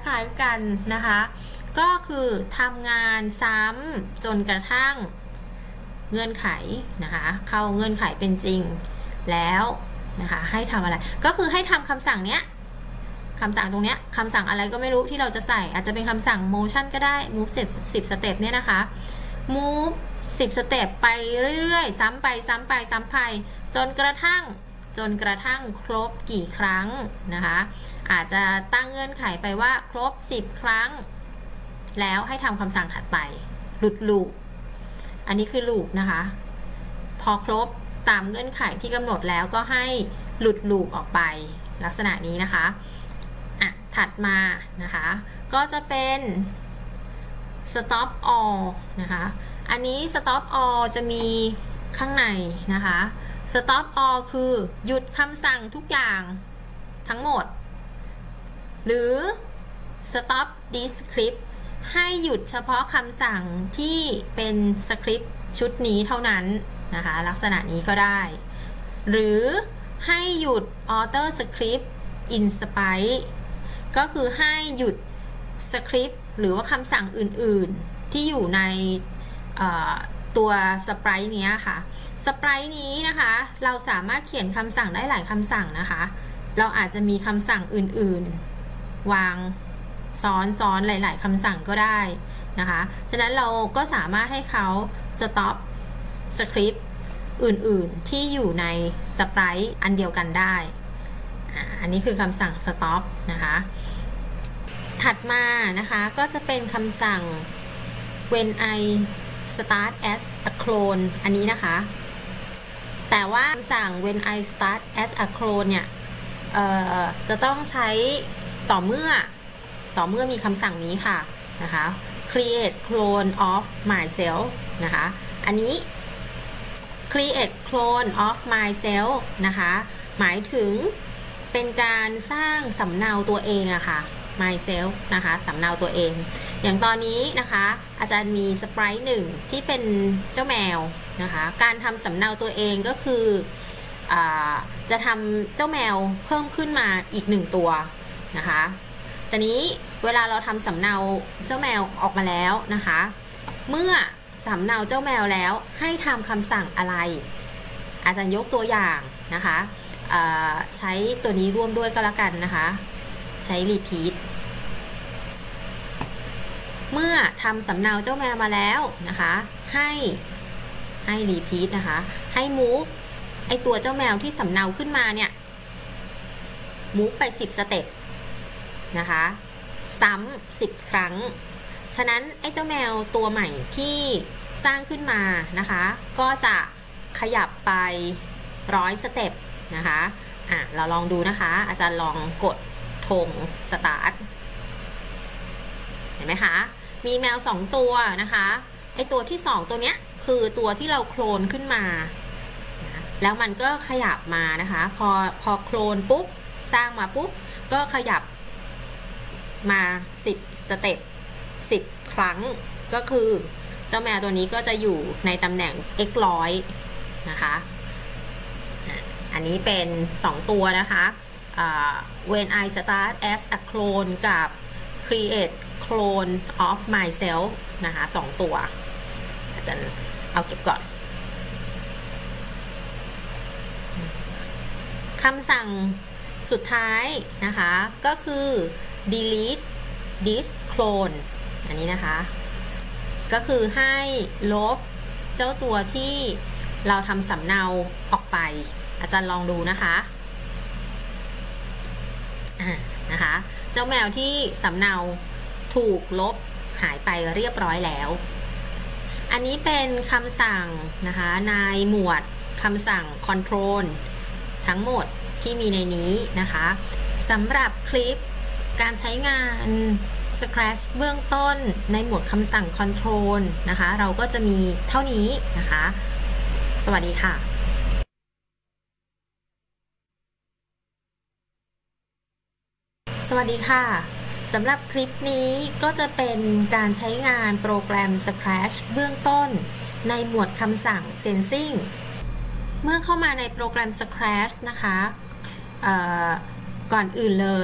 ล้ายๆกันนะคะก็คือทำงานซ้ำจนกระทั่งเงื่อนไขนะคะเข้าเงื่อนไขเป็นจริงแล้วนะคะให้ทำอะไรก็คือให้ทำคำสั่งเนี้ยคำสั่งตรงเนี้ยคำสั่งอะไรก็ไม่รู้ที่เราจะใส่อาจจะเป็นคำสั่ง motion ก็ได้ move 10 สเต็ปเนี่ยนะคะ move 10 สเต็ปไปเรื่อยๆซ้ำไปจนกระทั่งครบกี่ครั้งนะคะอาจจะตั้งเงื่อนไขไปว่าครบ10 ครั้งแล้วให้ทำคำสั่งถัดไปหลุดลูปอันนี้คือลูปนะคะพอครบตามเงื่อนไขที่กำหนดแล้วก็ให้หลุดลูปออกไปลักษณะนี้นะคะถัดมานะคะก็จะเป็น stop all นะคะอันนี้ stop all จะมีข้างในนะคะ stop all คือหยุดคำสั่งทุกอย่างทั้งหมดหรือ stop this script ให้หยุดเฉพาะคำสั่งที่เป็นสคริปต์ชุดนี้เท่านั้นนะคะลักษณะนี้ก็ได้หรือให้หยุด alter script in sprite ก็คือให้หยุดสคริปต์หรือว่าคำสั่งอื่นๆที่อยู่ในตัวสไปรท์นี้ค่ะสไปรท์นี้นะคะเราสามารถเขียนคำสั่งได้หลายคำสั่งนะคะเราอาจจะมีคำสั่งอื่นๆวางซ้อนหลายๆคำสั่งก็ได้นะคะฉะนั้นเราก็สามารถให้เขา stop script อื่นๆที่อยู่ในสไปรท์อันเดียวกันได้อันนี้คือคำสั่ง stop นะคะถัดมานะคะก็จะเป็นคำสั่ง when I start as a clone อันนี้นะคะแต่ว่าคำสั่ง when I start as a clone เนี่ยจะต้องใช้ต่อเมื่อมีคำสั่งนี้ค่ะนะคะ create clone of myself นะคะอันนี้ create clone of myself นะคะหมายถึงเป็นการสร้างสำเนาตัวเองอะค่ะ myself นะคะสำเนาตัวเองอย่างตอนนี้นะคะอาจารย์มีสไปรท์หนึ่งที่เป็นเจ้าแมวนะคะการทำสำเนาตัวเองก็คือจะทำเจ้าแมวเพิ่มขึ้นมาอีก1ตัวนะคะตอนนี้เวลาเราทำสำเนาเจ้าแมวออกมาแล้วนะคะเมื่อสำเนาเจ้าแมวแล้วให้ทำคำสั่งอะไรอาจารย์ยกตัวอย่างนะคะใช้ตัวนี้ร่วมด้วยก็แล้วกันนะคะใช้ repeat เมื่อทำสำเนาเจ้าแมวมาแล้วนะคะให้ repeat นะคะให้ move ไอตัวเจ้าแมวที่สำเนาขึ้นมาเนี่ย move ไป10 สเต็ปนะคะซ้ำ10 ครั้งฉะนั้นไอ้เจ้าแมวตัวใหม่ที่สร้างขึ้นมานะคะก็จะขยับไป100 สเต็ปนะคะเราลองดูนะคะอาจารย์ลองกดธง start เห็นไหมคะมีแมว2ตัวนะคะไอตัวที่2ตัวเนี้ยคือตัวที่เราโคลนขึ้นมาแล้วมันก็ขยับมานะคะพอโคลนปุ๊บสร้างมาปุ๊บก็ขยับมา10 สเต็ป10 ครั้งก็คือเจ้าแมวตัวนี้ก็จะอยู่ในตำแหน่ง x 100นะคะอันนี้เป็น2ตัวนะคะ when I start as a clone กับ create clone of myself นะคะ2ตัวอาจารย์เอาเก็บก่อนคำสั่งสุดท้ายนะคะก็คือ delete this clone อันนี้นะคะก็คือให้ลบเจ้าตัวที่เราทำสำเนาออกไปอาจารย์ลองดูนะคะนะคะเจ้าแมวที่สำเนาถูกลบหายไปเรียบร้อยแล้วอันนี้เป็นคำสั่งนะคะในหมวดคำสั่ง control ทั้งหมดที่มีในนี้นะคะสำหรับคลิปการใช้งาน Scratch เบื้องต้นในหมวดคำสั่ง control นะคะเราก็จะมีเท่านี้นะคะสวัสดีค่ะสวัสดีค่ะสำหรับคลิปนี้ก็จะเป็นการใช้งานโปรแกรม Scratch เบื้องต้นในหมวดคำสั่ง Sensing เมื่อเข้ามาในโปรแกรม Scratch นะคะก่อนอื่นเลย